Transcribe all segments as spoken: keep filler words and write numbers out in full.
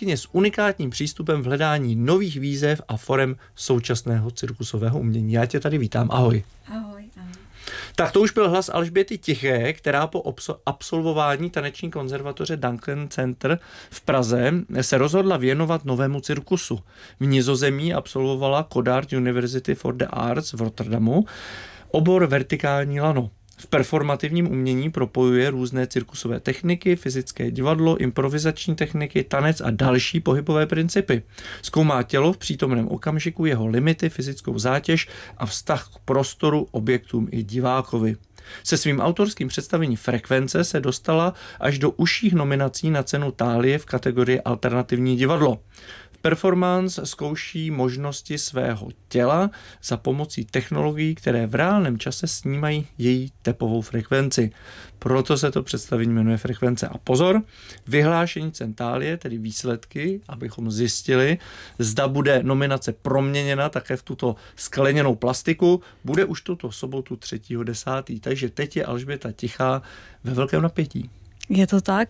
umělkyně s unikátním přístupem v hledání nových výzev a forem současného cirkusového umění. Já tě tady vítám, ahoj. Ahoj, ahoj. Tak to už byl hlas Alžběty Tiché, která po absolvování taneční konzervatoře Duncan Center v Praze se rozhodla věnovat novému cirkusu. V Nizozemí absolvovala Goddard University for the Arts v Rotterdamu obor vertikální lano. V performativním umění propojuje různé cirkusové techniky, fyzické divadlo, improvizační techniky, tanec a další pohybové principy. Zkoumá tělo v přítomném okamžiku, jeho limity, fyzickou zátěž a vztah k prostoru, objektům i divákovi. Se svým autorským představením Frekvence se dostala až do užších nominací na cenu Thálie v kategorii Alternativní divadlo. Performance zkouší možnosti svého těla za pomocí technologií, které v reálném čase snímají její tepovou frekvenci. Proto se to představení jmenuje Frekvence. A pozor, vyhlášení cen Thálie, tedy výsledky, abychom zjistili, zda bude nominace proměněna také v tuto skleněnou plastiku, bude už tuto sobotu třetího desátého Takže teď je Alžběta Tichá ve velkém napětí. Je to tak?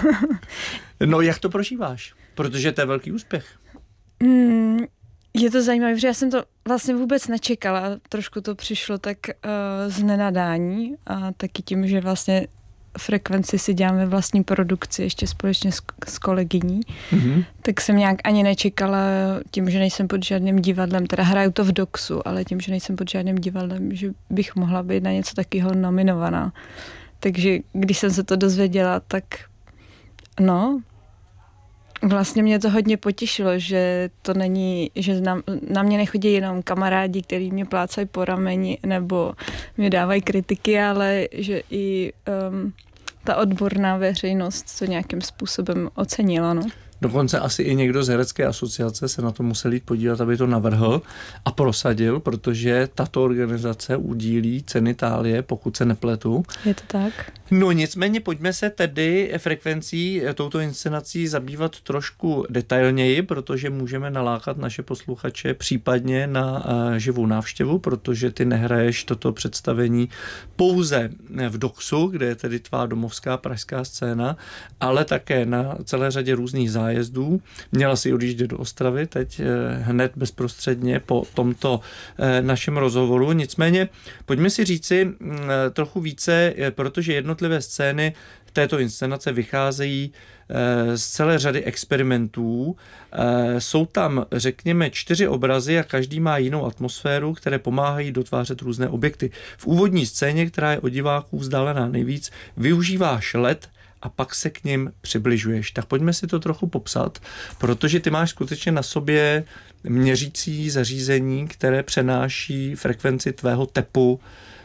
No, jak to prožíváš? Protože to je velký úspěch. Mm, je to zajímavé, protože já jsem to vlastně vůbec nečekala. Trošku to přišlo tak uh, z nenadání a taky tím, že vlastně Frekvenci si děláme vlastní produkci ještě společně s, s kolegyní, mm-hmm. tak jsem nějak ani nečekala tím, že nejsem pod žádným divadlem, teda hraju to v Doxu, ale tím, že nejsem pod žádným divadlem, že bych mohla být na něco takového nominovaná. Takže když jsem se to dozvěděla, tak no, vlastně mě to hodně potěšilo, že to není, že na, na mě nechodí jenom kamarádi, kteří mě plácají po rameni nebo mě dávají kritiky, ale že i um, ta odborná veřejnost to nějakým způsobem ocenila, no. Dokonce asi i někdo z herecké asociace se na to musel jít podívat, aby to navrhl a prosadil, protože tato organizace udílí ceny Thálie, pokud se nepletu. Je to tak? No nicméně pojďme se tedy Frekvencí, touto inscenací zabývat trošku detailněji, protože můžeme nalákat naše posluchače případně na uh, živou návštěvu, protože ty nehraješ toto představení pouze v Doxu, kde je tedy tvá domovská pražská scéna, ale také na celé řadě různých zájezdů. Jezdů. Měla si odjíždět do Ostravy teď hned bezprostředně po tomto našem rozhovoru. Nicméně pojďme si říci trochu více, protože jednotlivé scény této inscenace vycházejí z celé řady experimentů. Jsou tam, řekněme, čtyři obrazy a každý má jinou atmosféru, které pomáhají dotvářet různé objekty. V úvodní scéně, která je od diváků vzdálená nejvíc, využíváš led a pak se k nim přibližuješ. Tak pojďme si to trochu popsat, protože ty máš skutečně na sobě měřící zařízení, které přenáší frekvenci tvého tepu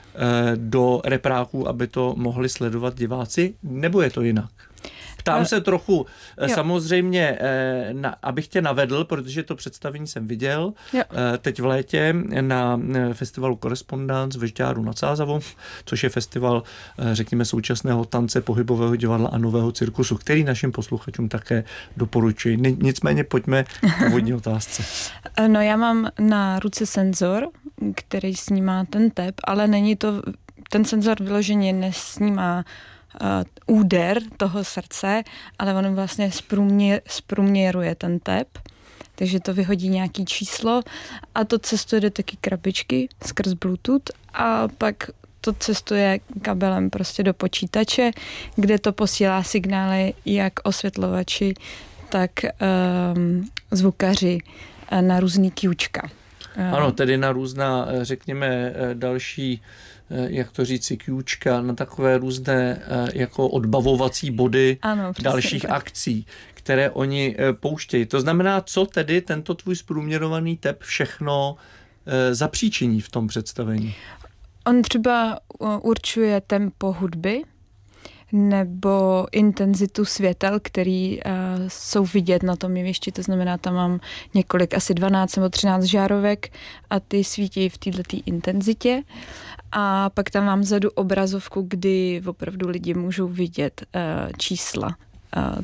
do repráků, aby to mohli sledovat diváci, nebo je to jinak? Ptám se trochu, jo. samozřejmě, na, abych tě navedl, protože to představení jsem viděl jo. teď v létě na festivalu Korespondance ve Žďáru nad Sázavou, což je festival, řekněme, současného tance, pohybového divadla a nového cirkusu, který našim posluchačům také doporučuji. Nicméně pojďme k původní otázce. No, já mám na ruce senzor, který snímá ten tep, ale není to, ten senzor vyloženě nesnímá Uh, úder toho srdce, ale on vlastně zprůměr, zprůměruje ten tep, takže to vyhodí nějaký číslo a to cestuje do taky krabičky skrz Bluetooth a pak to cestuje kabelem prostě do počítače, kde to posílá signály jak osvětlovači, tak um, zvukaři na různý kýčka. Ano, tedy na různá, řekněme, další, jak to říci, kýčka, na takové různé jako odbavovací body ano, dalších tak. akcí, které oni pouštějí. To znamená, co tedy tento tvůj zprůměrovaný tep všechno zapříčiní v tom představení? On třeba určuje tempo hudby, nebo intenzitu světel, který uh, jsou vidět na tom jevišti, to znamená, tam mám několik, asi dvanáct nebo třináct žárovek a ty svítí v této intenzitě a pak tam mám vzadu obrazovku, kdy opravdu lidi můžou vidět uh, čísla, uh,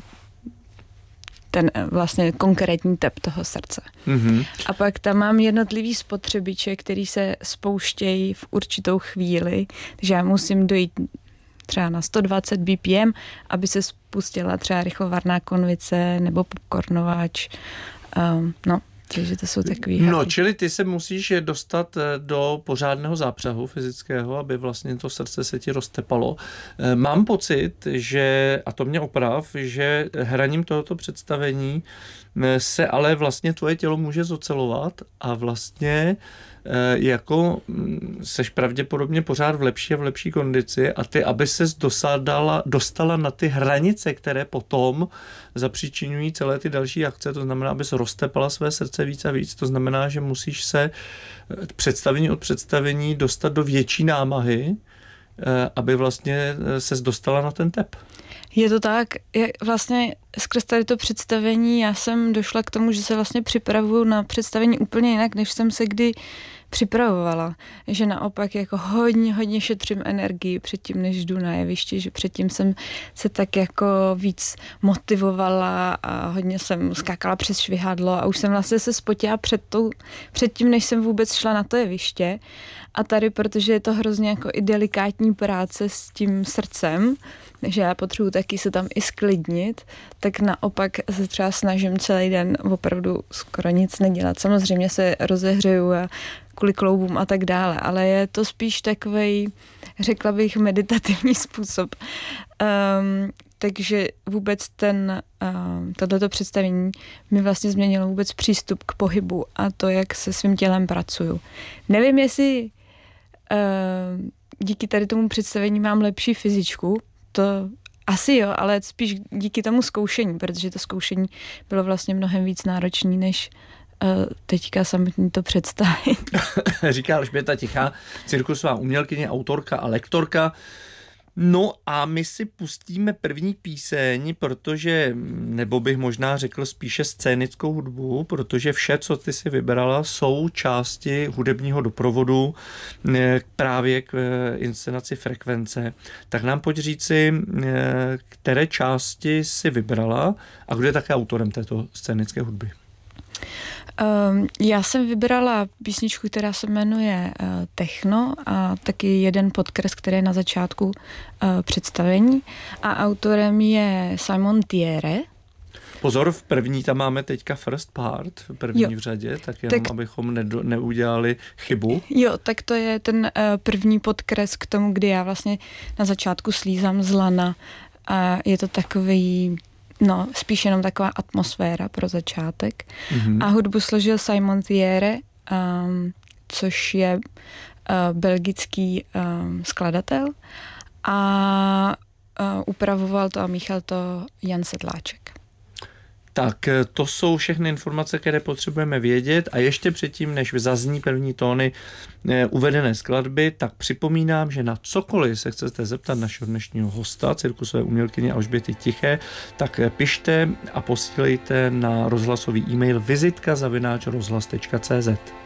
ten uh, vlastně konkrétní tep toho srdce. Mm-hmm. A pak tam mám jednotlivý spotřebiče, který se spouštějí v určitou chvíli, takže já musím dojít třeba na sto dvacet B P M, aby se spustila třeba rychlovarná konvice nebo popcornovač. Um, no, takže to jsou takový No, happy. čili ty se musíš dostat do pořádného zápřahu fyzického, aby vlastně to srdce se ti roztepalo. Mám pocit, že, a to mě oprav, že hraním tohoto představení se ale vlastně tvoje tělo může zocelovat a vlastně jako seš pravděpodobně pořád v lepší a v lepší kondici a ty, aby ses dosadala, dostala na ty hranice, které potom zapříčinují celé ty další akce, to znamená, abys roztepala své srdce víc a víc, to znamená, že musíš se představení od představení dostat do větší námahy, aby vlastně ses dostala na ten tep. Je to tak, je vlastně skrz tady to představení já jsem došla k tomu, že se vlastně připravuju na představení úplně jinak, než jsem se kdy připravovala. Že naopak jako hodně, hodně šetřím energii předtím, než jdu na jeviště, že předtím jsem se tak jako víc motivovala a hodně jsem skákala přes švihadlo a už jsem vlastně se spotila před tou, předtím, než jsem vůbec šla na to jeviště. A tady, protože je to hrozně jako i delikátní práce s tím srdcem, že já potřebuji taky se tam i sklidnit, tak naopak se třeba snažím celý den opravdu skoro nic nedělat. Samozřejmě se rozehřeju a kvůli kloubům a tak dále, ale je to spíš takovej, řekla bych, meditativní způsob. Um, takže vůbec ten, um, tohleto představení mi vlastně změnilo vůbec přístup k pohybu a to, jak se svým tělem pracuju. Nevím, jestli uh, díky tady tomu představení mám lepší fyzičku, to asi jo, ale spíš díky tomu zkoušení, protože to zkoušení bylo vlastně mnohem víc náročný, než uh, teďka samotný to představení. Říká Alžběta Tichá, cirkusová umělkyně, autorka a lektorka. No a my si pustíme první píseň, protože, nebo bych možná řekl spíše scénickou hudbu, protože vše, co ty si vybrala, jsou části hudebního doprovodu právě k inscenaci Frekvence. Tak nám pojď říci, které části si vybrala a kdo je také autorem této scénické hudby. Um, já jsem vybrala písničku, která se jmenuje uh, Techno a taky jeden podkres, který je na začátku uh, představení a autorem je Simon Thierry. Pozor, v první tam máme teďka first part, v první jo. v řadě, tak jenom tak, abychom nedo, neudělali chybu. Jo, tak to je ten uh, první podkres k tomu, kdy já vlastně na začátku slízám z lana a je to takový... No, spíš jenom taková atmosféra pro začátek. Mm-hmm. A hudbu složil Simon Thierry, um, což je uh, belgický um, skladatel a uh, upravoval to a míchal to Jan Sedláček. Tak to jsou všechny informace, které potřebujeme vědět a ještě předtím, než zazní první tóny uvedené skladby, tak připomínám, že na cokoliv se chcete zeptat našeho dnešního hosta, cirkusové umělkyně Alžběty Tiché, tak pište a posílejte na rozhlasový e-mail vizitka zavináč rozhlas tečka cé zet.